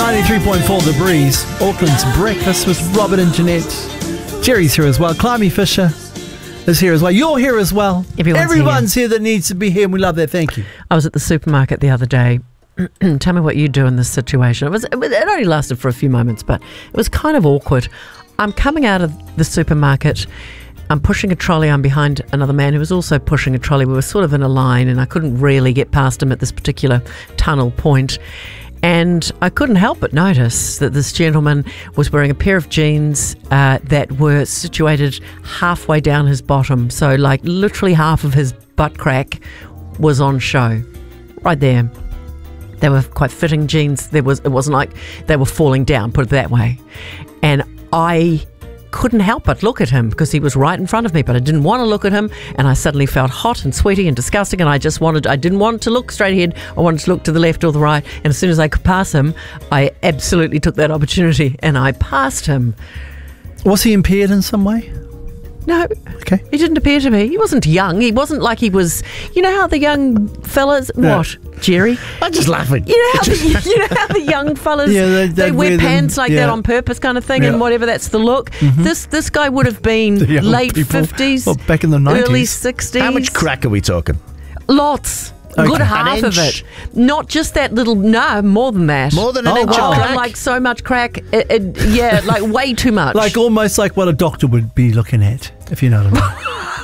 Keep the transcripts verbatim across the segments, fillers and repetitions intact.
ninety-three point four The Breeze, Auckland's breakfast with Robert and Jeanette. Jerry's here as well. Climby Fisher is here as well. You're here as well. Everyone's, Everyone's here. here that needs to be here, and we love that. Thank you. I was at the supermarket the other day. Tell me what you do in this situation. It was it only lasted for a few moments, but it was kind of awkward. I'm coming out of the supermarket. I'm pushing a trolley. I'm behind another man who was also pushing a trolley. We were sort of in a line, and I couldn't really get past him at this particular tunnel point. And I couldn't help but notice that this gentleman was wearing a pair of jeans uh, that were situated halfway down his bottom. So, like, literally half of his butt crack was on show. Right there. They were quite fitting jeans. There was, it wasn't like they were falling down, put it that way. And I couldn't help but look at him because he was right in front of me, but I didn't want to look at him, and I suddenly felt hot and sweaty and disgusting, and I just wanted, I didn't want to look straight ahead. I wanted to look to the left or the right, and as soon as I could pass him, I absolutely took that opportunity and I passed him. Was he impaired in some way? No, Okay. he didn't appear to be. He wasn't young. He wasn't like he was, you know how the young fellas, Yeah. what, Jerry? I'm just laughing. You know how the, you know how the young fellas, Yeah, they- they, they'd wear, wear them, pants like yeah. that on purpose kind of thing, Yeah. and whatever, that's the look. This this guy would have been The young late people. fifties, Well, back in the early nineties. sixties. How much crack are we talking? Lots. Okay. Good An half of inch? it. Not just that little, no, more than that. More than an Oh, inch wow. of Oh, crack? like so much crack. It, it, yeah, like way too much. Like almost like what a doctor would be looking at, if you know what I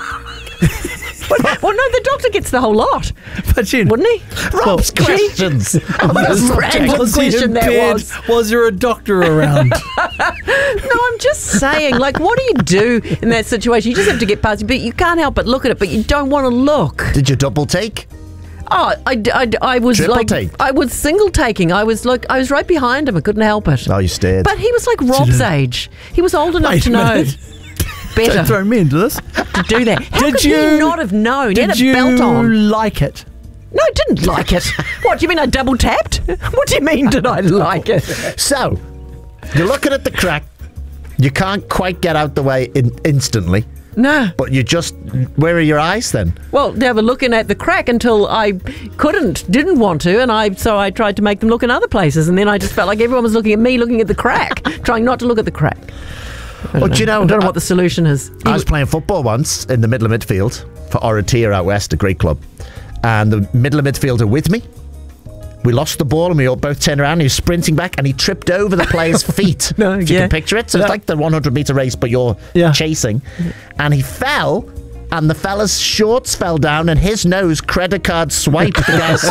Well, no, the doctor gets the whole lot, mean. But you know, wouldn't he? Rob's Well, questions. That's random was he question that impaired? was. Was there a doctor around? No, I'm just saying, like, what do you do in that situation? You just have to get past it, but you can't help but look at it, but you don't want to look. Did you double take? Oh, I, I, I was Triple like, take? I was single taking. I was like, I was right behind him. I couldn't help it. Oh, you stared. But he was like Rob's age. He was old enough Wait to a know minute. better Don't throw me into this. to do that. How Did could you he not have known? He Did had a you belt on. like it? No, I didn't like it. What, do you mean I double tapped? What do you mean did I like it? So, you're looking at the crack. You can't quite get out the way in, instantly, No. but you just... Where are your eyes then? Well, they were looking at the crack until I couldn't, didn't want to, and I so I tried to make them look in other places, and then I just felt like everyone was looking at me, looking at the crack, trying not to look at the crack. I don't Well, know. do you know- I don't know I- what the solution is. I was playing football once in the middle of midfield for Oratia out west, a great club. And the middle of midfielder with me, we lost the ball and we all both turned around. He was sprinting back and he tripped over the player's feet. No, if you yeah. can picture it. So it's Yeah. like the one hundred metre race, but you're Yeah. chasing. And he fell, and the fella's shorts fell down and his nose credit card swiped the guy's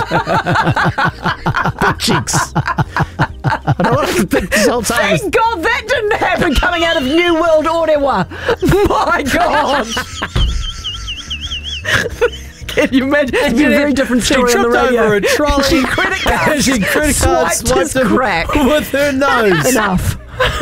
butt cheeks. And all I could think this whole time was, Thank God that didn't happen coming out of New World Order. My God. Can you imagine? It'd be a very different She story on the tripped radio. over a trolley. Credit card She credit card swiped his swiped him crack. with her nose. Enough.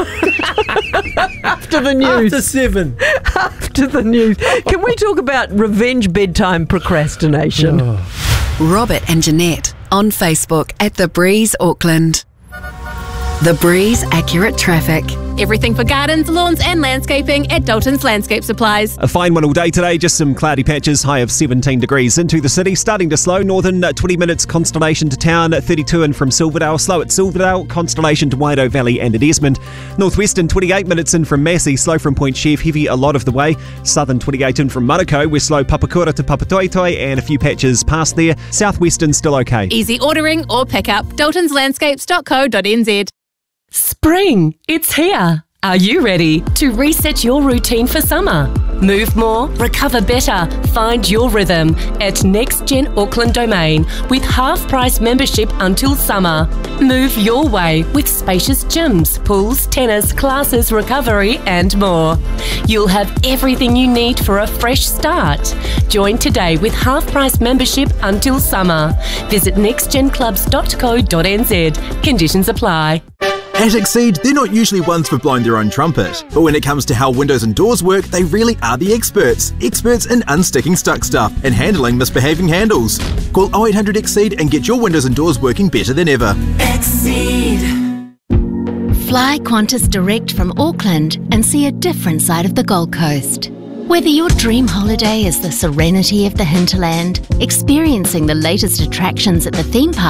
After the news. After seven. After the news. Can we talk about revenge bedtime procrastination? Robert and Jeanette on Facebook at The Breeze Auckland. The Breeze Accurate Traffic. Everything for gardens, lawns and landscaping at Dalton's Landscape Supplies. A fine one all day today, just some cloudy patches, high of seventeen degrees. Into the city, starting to slow. Northern, uh, twenty minutes, Constellation to town, thirty-two in from Silverdale. Slow at Silverdale, Constellation to Waido Valley and at Esmond. Northwestern, twenty-eight minutes in from Massey, slow from Point Chef, heavy a lot of the way. Southern, twenty-eight in from Manukau, we're slow Papakura to Papatoetoe and a few patches past there. Southwestern, still okay. Easy ordering or pick up. daltons landscapes dot co dot n z. Spring, it's here. Are you ready to reset your routine for summer? Move more, recover better, find your rhythm at NextGen Auckland Domain with half-price membership until summer. Move your way with spacious gyms, pools, tennis, classes, recovery and more. You'll have everything you need for a fresh start. Join today with half-price membership until summer. Visit next gen clubs dot co dot n z. Conditions apply. At Exceed, they're not usually ones for blowing their own trumpet, but when it comes to how windows and doors work, they really are the experts. Experts in unsticking stuck stuff and handling misbehaving handles. Call oh eight hundred Exceed and get your windows and doors working better than ever. Exceed. Fly Qantas direct from Auckland and see a different side of the Gold Coast. Whether your dream holiday is the serenity of the hinterland, experiencing the latest attractions at the theme parks,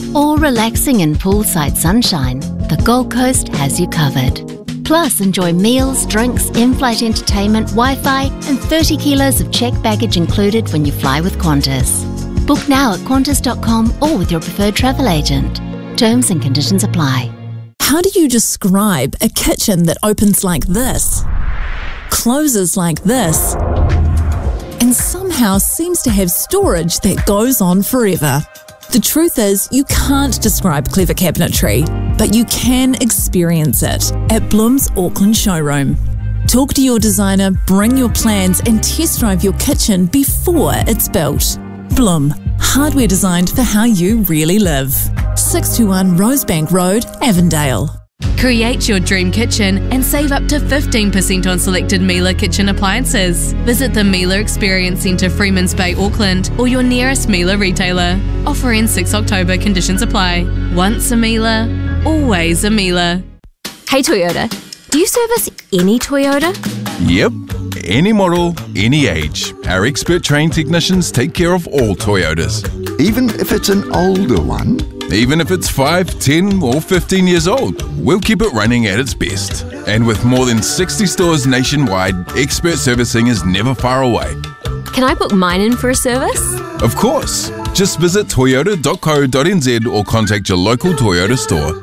or relaxing in poolside sunshine, the Gold Coast has you covered. Plus, enjoy meals, drinks, in-flight entertainment, Wi-Fi, and thirty kilos of checked baggage included when you fly with Qantas. Book now at qantas dot com or with your preferred travel agent. Terms and conditions apply. How do you describe a kitchen that opens like this, closes like this, and somehow seems to have storage that goes on forever? The truth is, you can't describe clever cabinetry, but you can experience it at Bloom's Auckland showroom. Talk to your designer, bring your plans, and test drive your kitchen before it's built. Bloom, hardware designed for how you really live. six two one Rosebank Road, Avondale. Create your dream kitchen and save up to fifteen percent on selected Miele kitchen appliances. Visit the Miele Experience Centre, Freemans Bay, Auckland, or your nearest Miele retailer. Offer ends sixth October, conditions apply. Once a Miele, always a Miele. Hey Toyota, do you service any Toyota? Yep, any model, any age. Our expert trained technicians take care of all Toyotas. Even if it's an older one? Even if it's five, ten or fifteen years old, we'll keep it running at its best. And with more than sixty stores nationwide, expert servicing is never far away. Can I book mine in for a service? Of course. Just visit toyota dot co dot n z or contact your local Toyota store.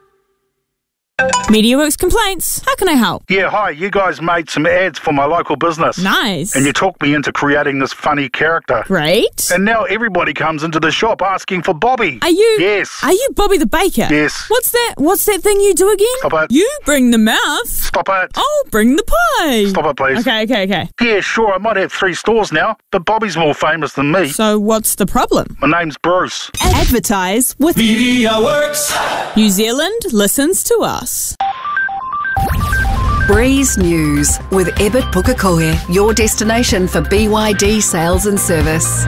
MediaWorks Complaints. How can I help? Yeah, hi. You guys made some ads for my local business. Nice. And you talked me into creating this funny character. Great. And now everybody comes into the shop asking for Bobby. Are you? Yes. Are you Bobby the Baker? Yes. What's that? What's that thing you do again? Stop it. You bring the mouth. Stop it. I'll bring the pie. Stop it, please. Okay, okay, okay. Yeah, sure. I might have three stores now, but Bobby's more famous than me. So what's the problem? My name's Bruce. Advertise with MediaWorks. New Zealand listens to us. Breeze News with Ebert Pukekohe, your destination for B Y D sales and service.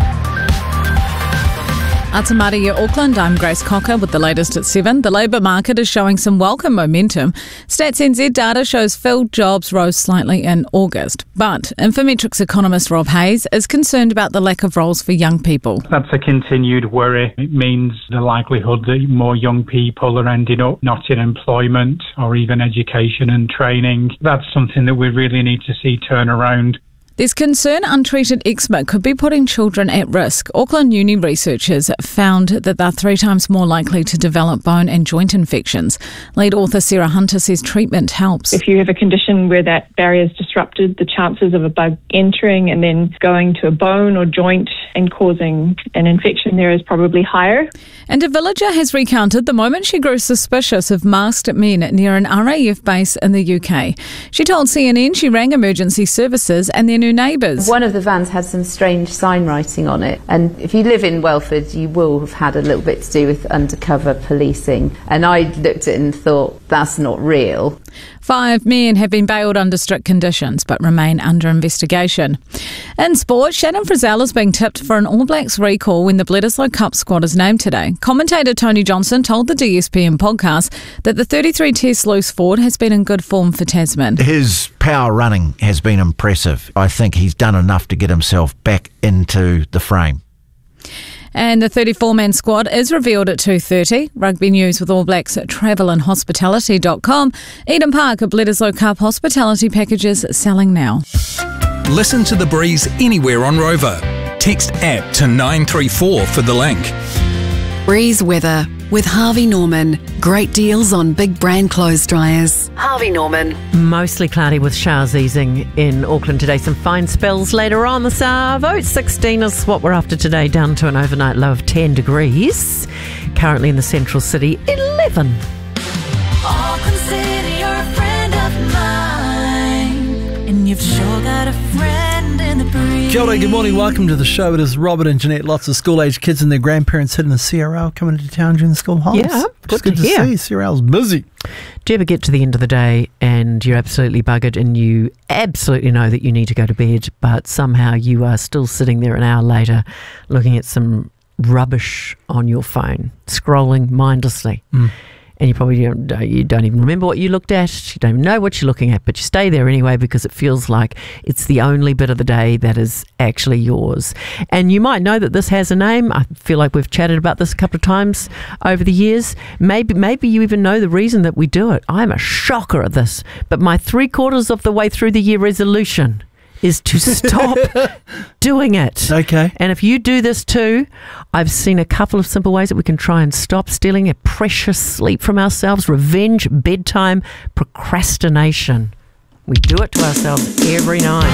Atamaria, Auckland, I'm Grace Cocker with the latest at seven. The labour market is showing some welcome momentum. Stats N Z data shows filled jobs rose slightly in August. But Infometrics economist Rob Hayes is concerned about the lack of roles for young people. That's a continued worry. It means the likelihood that more young people are ending up not in employment or even education and training. That's something that we really need to see turn around. There's concern untreated eczema could be putting children at risk. Auckland Uni researchers found that they're three times more likely to develop bone and joint infections. Lead author Sarah Hunter says treatment helps. If you have a condition where that barrier is disrupted, the chances of a bug entering and then going to a bone or joint and causing an infection there is probably higher. And a villager has recounted the moment she grew suspicious of masked men near an R A F base in the U K. She told C N N she rang emergency services and their new neighbours. One of the vans had some strange sign writing on it, and if you live in Welford you will have had a little bit to do with undercover policing, and I looked at it and thought, that's not real. Five men have been bailed under strict conditions but remain under investigation. In sport, Shannon Frizzell is being tipped for an All Blacks recall when the Bledisloe Cup squad is named today. Commentator Tony Johnson told the D S P N podcast that the thirty-three test loose forward has been in good form for Tasman. His power running has been impressive. I think he's done enough to get himself back into the frame. And the thirty-four man squad is revealed at two thirty. Rugby news with All Blacks at travel and hospitality dot com. Eden Park, a Bledisloe Cup hospitality packages selling now. Listen to The Breeze anywhere on Rover. Text app to nine three four for the link. Breeze weather with Harvey Norman. Great deals on big brand clothes dryers. Harvey Norman. Mostly cloudy with showers easing in Auckland today. Some fine spells later on. The Savo, sixteen is what we're after today, down to an overnight low of ten degrees. Currently in the central city, eleven. Auckland City, you're a friend of mine, and you've sure got a friend in the breeze. Kia ora, good morning, welcome to the show. It is Robert and Jeanette. Lots of school-age kids and their grandparents hitting the C R L coming into town during the school holidays. Yeah, good, good to, to hear. see. C R L's busy. Do you ever get to the end of the day and you're absolutely buggered and you absolutely know that you need to go to bed, but somehow you are still sitting there an hour later looking at some rubbish on your phone, scrolling mindlessly? Mm. and you probably don't, you don't even remember what you looked at, you don't even know what you're looking at, but you stay there anyway because it feels like it's the only bit of the day that is actually yours. And you might know that this has a name. I feel like we've chatted about this a couple of times over the years. Maybe maybe you even know the reason that we do it. I'm a shocker at this, but my three quarters of the way through the year resolution is to stop doing it. Okay. And if you do this too, I've seen a couple of simple ways that we can try and stop stealing a precious sleep from ourselves. Revenge, bedtime, procrastination. We do it to ourselves every night.